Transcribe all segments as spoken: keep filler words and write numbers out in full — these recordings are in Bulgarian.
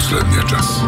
последния час.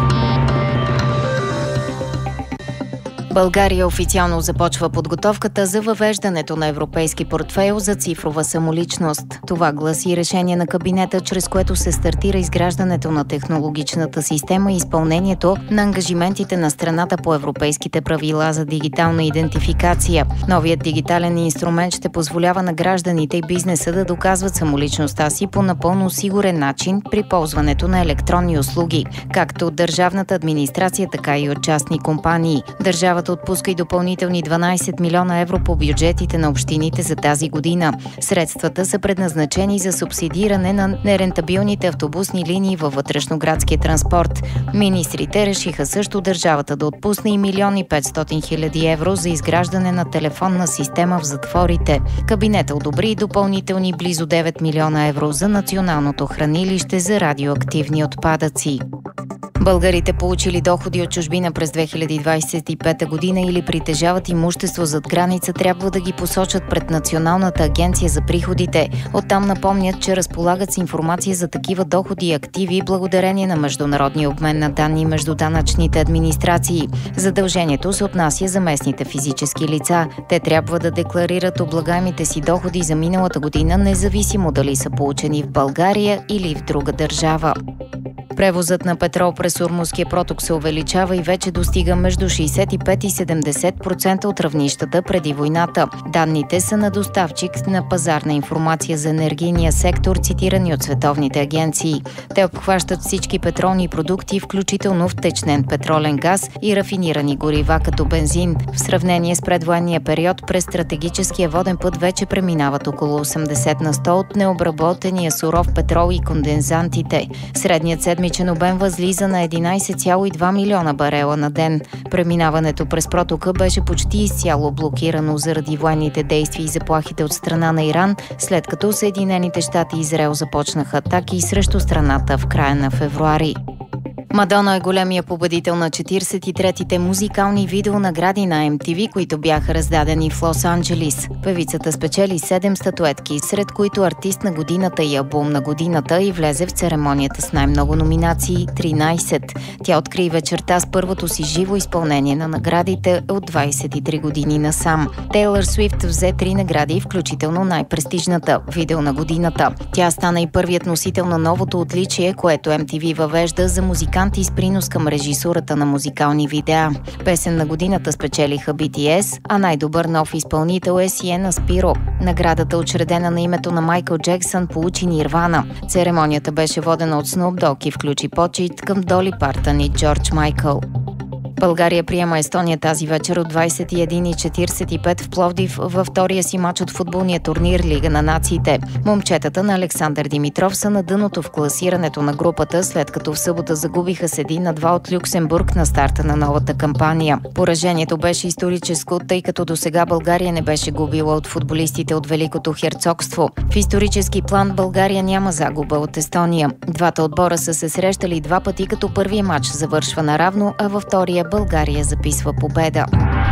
България официално започва подготовката за въвеждането на европейски портфейл за цифрова самоличност. Това гласи решение на кабинета, чрез което се стартира изграждането на технологичната система и изпълнението на ангажиментите на страната по европейските правила за дигитална идентификация. Новият дигитален инструмент ще позволява на гражданите и бизнеса да доказват самоличността си по напълно сигурен начин при ползването на електронни услуги, както от държавната администрация, така и от частни компании. Държавата отпуска и допълнителни дванайсет милиона евро по бюджетите на общините за тази година. Средствата са предназначени за субсидиране на нерентабилните автобусни линии във вътрешноградския транспорт. Министрите решиха също държавата да отпусне и милион и петстотин хиляди евро за изграждане на телефонна система в затворите. Кабинетът одобри и допълнителни близо девет милиона евро за националното хранилище за радиоактивни отпадъци. Българите, получили доходи от чужбина през две хиляди двайсет и пета година или притежават имущество зад граница, трябва да ги посочат пред Националната агенция за приходите. Оттам напомнят, че разполагат с информация за такива доходи и активи благодарение на международния обмен на данни между данъчните администрации. Задължението се отнася за местните физически лица. Те трябва да декларират облагаемите си доходи за миналата година, независимо дали са получени в България или в друга държава. Превозът на петрол през Ормузския проток се увеличава и вече достига между шейсет и пет и седемдесет процента от равнищата преди войната. Данните са на доставчик на пазарна информация за енергийния сектор, цитирани от световните агенции. Те обхващат всички петролни продукти, включително втечнен петролен газ и рафинирани горива като бензин. В сравнение с предвоенния период през стратегическия воден път вече преминават около осемдесет на сто от необработения суров петрол и кондензантите. Средният седмичен обем възлиза на единайсет цяло и две милиона барела на ден. Преминаването през протока беше почти изцяло блокирано заради военните действия и заплахите от страна на Иран, след като Съединените щати и Израел започнаха атаки срещу страната в края на февруари. Мадона е големия победител на четирийсет и третите музикални видеонагради на Ем Ти Ви, които бяха раздадени в Лос-Анджелис. Певицата спечели седем статуетки, сред които артист на годината и албум на годината, и влезе в церемонията с най-много номинации – тринайсет. Тя откри вечерта с първото си живо изпълнение на наградите от двайсет и три години насам. Тейлър Суифт взе три награди, включително най-престижната – видео на годината. Тя стана и първият носител на новото отличие, което Ем Ти Ви въвежда за музиканти с принос към режисурата на музикални видеа. Песен на годината спечелиха Би Ти Ес, а най-добър нов изпълнител е Сиена Спиро. Наградата, учредена на името на Майкъл Джексън, получи Нирвана. Церемонията беше водена от Снуп Дог и включи почит към Доли Партън и Джордж Майкъл. България приема Естония тази вечер от двайсет и една и четирийсет и пет в Пловдив във втория си мач от футболния турнир Лига на нациите. Момчетата на Александър Димитров са на дъното в класирането на групата, след като в събота загубиха с един на два от Люксембург на старта на новата кампания. Поражението беше историческо, тъй като досега България не беше губила от футболистите от Великото херцогство. В исторически план България няма загуба от Естония. Двата отбора са се срещали два пъти, като първият мач завършва наравно, а във втория България записва победа.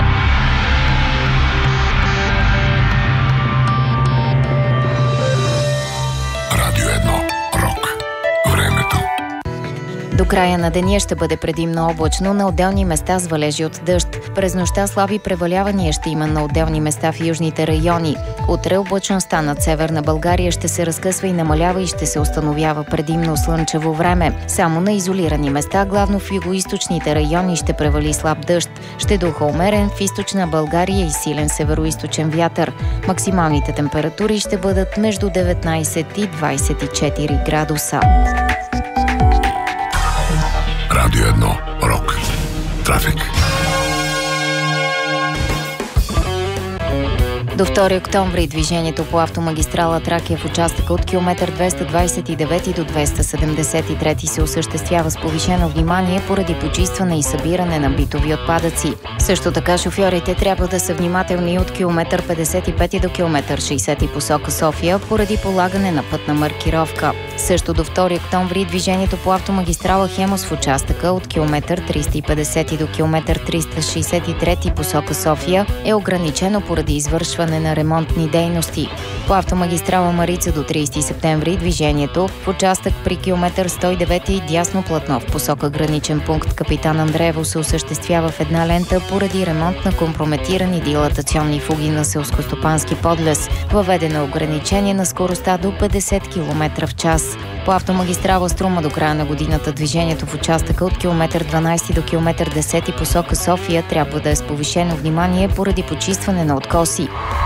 Радио едно. Рок. Времето. До края на деня ще бъде предимно облачно, на отделни места с валежи от дъжд. През нощта слаби превалявания ще има на отделни места в южните райони. Утре облачността над северна България ще се разкъсва и намалява и ще се установява предимно слънчево време. Само на изолирани места, главно в югоизточните райони, ще превали слаб дъжд. Ще духа умерен в източна България и силен североизточен вятър. Максималните температури ще бъдат между деветнайсет и двайсет и четири градуса. Радио едно. Рок. Трафик. До втори октомври движението по автомагистрала Тракия в участъка от километър двеста двайсет и девет до двеста седемдесет и три се осъществява с повишено внимание поради почистване и събиране на битови отпадъци. Също така шофьорите трябва да са внимателни от километър петдесет и пет до километър шейсет посока София поради полагане на пътна маркировка. Също до втори октомври движението по автомагистрала Хемус в участъка от километър триста и петдесет до километър триста шейсет и три посока София е ограничено поради извършване осъществяване на ремонтни дейности. По автомагистрала Марица до тридесети септември движението в участък при километър сто и девет и дясно платно в посока граничен пункт Капитан Андреево се осъществява в една лента поради ремонт на компрометирани дилатационни фуги на селскостопански подлез. Въведено ограничение на скоростта до петдесет километра в час. По автомагистрала Струма до края на годината движението в участъка от километър дванадесети до километър десети посока София трябва да е с повишено внимание поради почистване на откоси.